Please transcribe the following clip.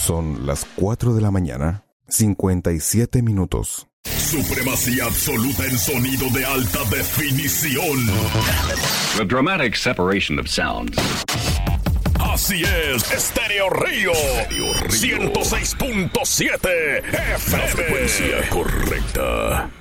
Son las 4 de la mañana, 57 minutos. Supremacía absoluta en sonido de alta definición. The dramatic separation of sounds. Así es, Estéreo Río. 106.7 FM. La frecuencia correcta.